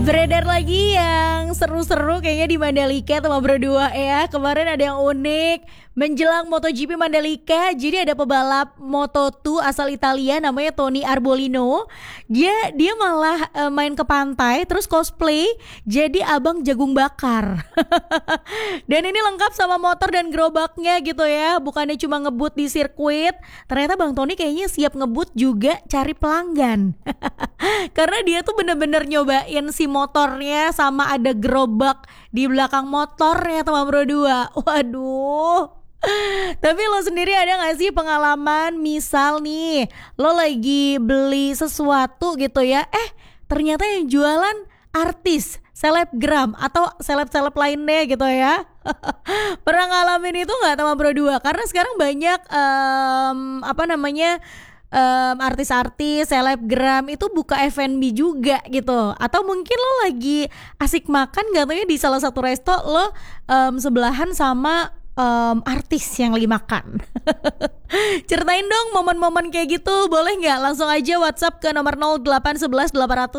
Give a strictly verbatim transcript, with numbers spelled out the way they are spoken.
Beredar lagi yang seru-seru kayaknya di Mandalika teman berdua ya. Kemarin ada yang unik menjelang MotoGP Mandalika. Jadi ada pebalap Moto dua asal Italia namanya Tony Arbolino. Dia dia malah uh, main ke pantai terus cosplay jadi abang jagung bakar. Dan ini lengkap sama motor dan gerobaknya gitu ya. Bukannya cuma ngebut di sirkuit, ternyata Bang Tony kayaknya siap ngebut juga cari pelanggan. Karena dia tuh bener-bener nyobain si motornya sama ada gerobak di belakang motornya teman berdua. Waduh. Tapi lo sendiri ada gak sih pengalaman misal nih lo lagi beli sesuatu gitu ya, eh ternyata yang jualan artis, selebgram atau seleb-seleb lainnya gitu ya. Pernah ngalamin itu gak teman berdua? Karena sekarang banyak um, apa namanya Um, artis-artis, selebgram itu buka F and B juga gitu. Atau mungkin lo lagi asik makan gak tau ya di salah satu resto lo um, sebelahan sama um, artis yang lagi makan. Ceritain dong momen-momen kayak gitu, boleh gak? Langsung aja WhatsApp ke nomor nol delapan satu satu delapan